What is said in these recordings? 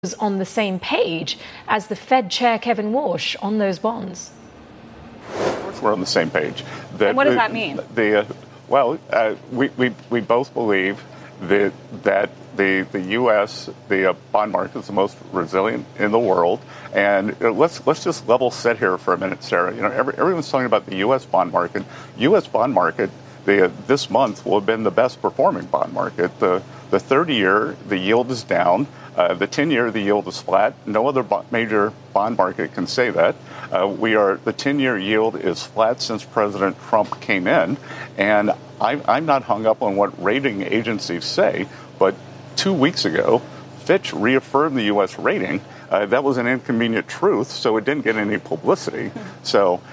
was on the same page as the Fed chair, Kevin Warsh, on those bonds. Of course we're on the same page. And what does that mean? We both believe that the U.S., the bond market is the most resilient in the world. And let's just level set here for a minute, Sarah. You know, everyone's talking about the U.S. bond market. U.S. bond market, this month will have been the best performing bond market. The 30-year, the yield is down. The 10-year, the yield is flat. No other major bond market can say that. The 10-year yield is flat since President Trump came in. And I'm not hung up on what rating agencies say, but 2 weeks ago, Fitch reaffirmed the U.S. rating. That was an inconvenient truth, so it didn't get any publicity. So,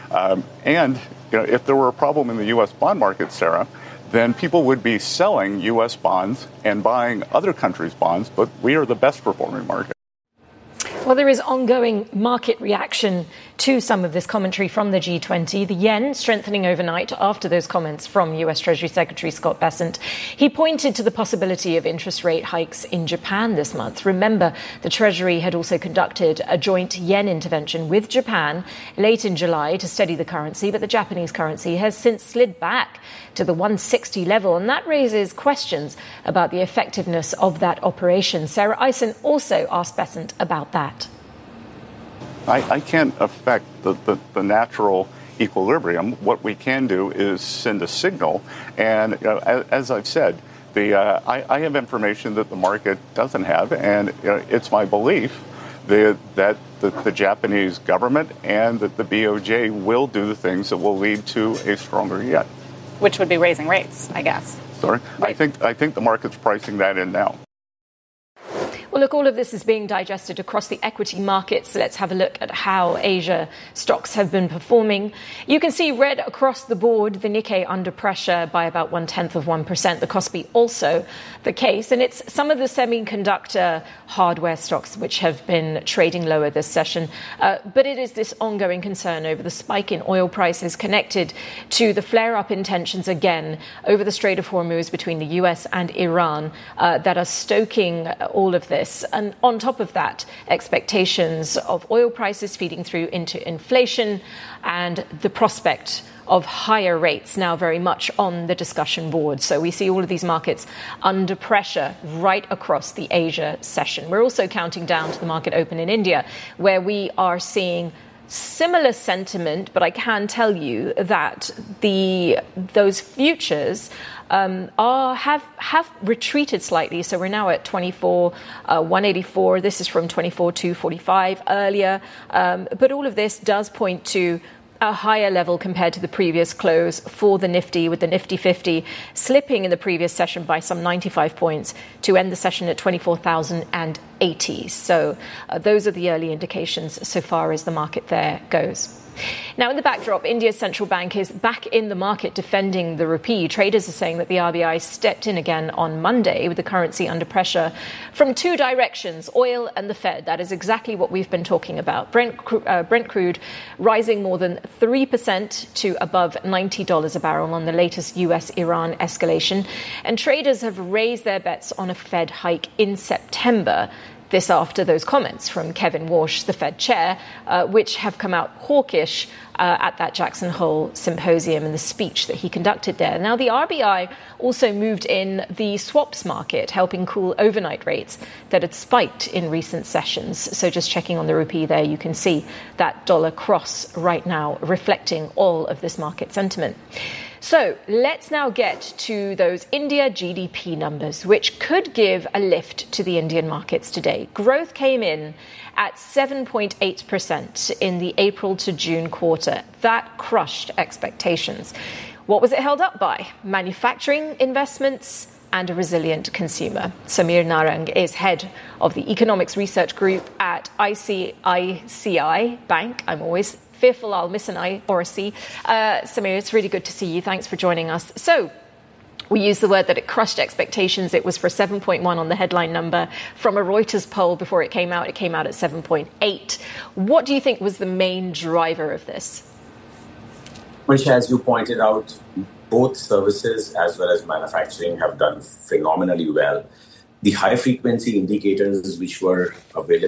if there were a problem in the U.S. bond market, Sarah, then people would be selling U.S. bonds and buying other countries' bonds, but we are the best performing market. Well, there is ongoing market reaction to some of this commentary from the G20. The yen strengthening overnight after those comments from U.S. Treasury Secretary Scott Bessent. He pointed to the possibility of interest rate hikes in Japan this month. Remember, the Treasury had also conducted a joint yen intervention with Japan late in July to steady the currency, but the Japanese currency has since slid back to the 160 level, and that raises questions about the effectiveness of that operation. Sarah Eisen also asked Bessent about that. I can't affect the natural equilibrium. What we can do is send a signal. And as I've said, I have information that the market doesn't have, and it's my belief that the Japanese government and that the BOJ will do the things that will lead to a stronger yen. Which would be raising rates, I guess. Sorry? Right. I think the market's pricing that in now. Well, look, all of this is being digested across the equity markets. Let's have a look at how Asia stocks have been performing. You can see red across the board, the Nikkei under pressure by about 0.1%. The Kospi also the case. And it's some of the semiconductor hardware stocks which have been trading lower this session. But it is this ongoing concern over the spike in oil prices connected to the flare-up intentions again over the Strait of Hormuz between the US and Iran that are stoking all of this. And on top of that, expectations of oil prices feeding through into inflation and the prospect of higher rates now very much on the discussion board. So we see all of these markets under pressure right across the Asia session. We're also counting down to the market open in India, where we are seeing similar sentiment, but I can tell you that those futures have retreated slightly. So we're now at 184. This is from 24,245 earlier. But all of this does point to a higher level compared to the previous close for the Nifty, with the Nifty 50 slipping in the previous session by some 95 points to end the session at 24,080. So those are the early indications so far as the market there goes. Now, in the backdrop, India's central bank is back in the market defending the rupee. Traders are saying that the RBI stepped in again on Monday with the currency under pressure from two directions, oil and the Fed. That is exactly what we've been talking about. Brent crude rising more than 3% to above $90 a barrel on the latest US-Iran escalation. And traders have raised their bets on a Fed hike in September. This after those comments from Kevin Warsh, the Fed chair, which have come out hawkish at that Jackson Hole symposium and the speech that he conducted there. Now, the RBI also moved in the swaps market, helping cool overnight rates that had spiked in recent sessions. So just checking on the rupee there, you can see that dollar cross right now reflecting all of this market sentiment. So let's now get to those India GDP numbers, which could give a lift to the Indian markets today. Growth came in at 7.8% in the April to June quarter. That crushed expectations. What was it held up by? Manufacturing investments and a resilient consumer. Samir Narang is head of the economics research group at ICICI Bank. I'm always fearful I'll miss an I or a C. Samir, it's really good to see you. Thanks for joining us. So we used the word that it crushed expectations. It was for 7.1 on the headline number. From a Reuters poll before it came out at 7.8. What do you think was the main driver of this? Which, as you pointed out, both services as well as manufacturing have done phenomenally well. the high frequency indicators which were available